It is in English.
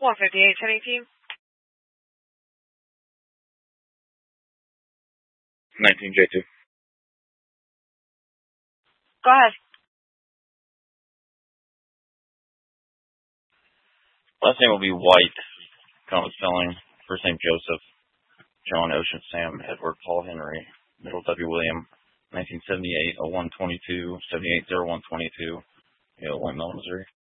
158, 1018. 19J2. Go ahead. Last name will be White. Currently spelling. First name Joseph. John Ocean Sam Edward Paul Henry. Middle W William. 1978 0122 780122. White Mill, Missouri.